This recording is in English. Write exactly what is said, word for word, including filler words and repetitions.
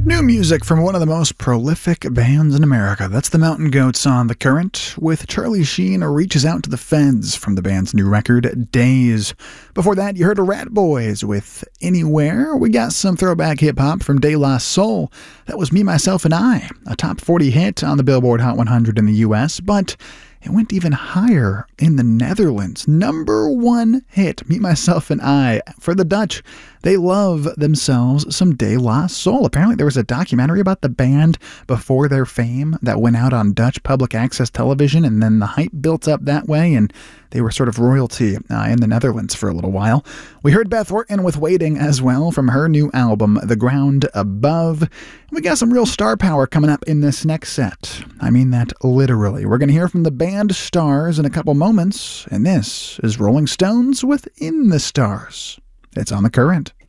New music from one of the most prolific bands in America. That's the Mountain Goats on The Current, with Charlie Sheen Reaches Out to the Feds from the band's new record, Days. Before that, you heard Rat Boys with Anywhere. We got some throwback hip-hop from De La Soul. That was Me, Myself, and I, a top forty hit on the Billboard Hot one hundred in the U S, but it went even higher in the Netherlands. Number one hit, Me, Myself, and I. For the Dutch, they love themselves some De La Soul. Apparently there was a documentary about the band before their fame that went out on Dutch public access television, and then the hype built up that way, and they were sort of royalty uh, in the Netherlands for a little while. We heard Beth Orton with Waiting as well from her new album, The Ground Above. We got some real star power coming up in this next set. I mean that literally. We're going to hear from the band Stars in a couple moments, and this is Rolling Stones with In the Stars. It's on The Current.